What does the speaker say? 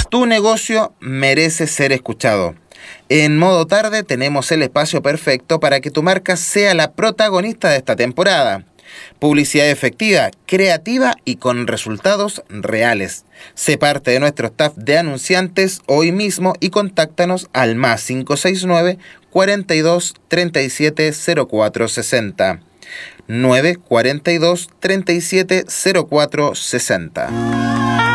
Tu negocio merece ser escuchado. En Modo Tarde tenemos el espacio perfecto para que tu marca sea la protagonista de esta temporada. Publicidad efectiva, creativa y con resultados reales. Sé parte de nuestro staff de anunciantes hoy mismo y contáctanos al +569 42 37 04 60. 9 42 37 04 60.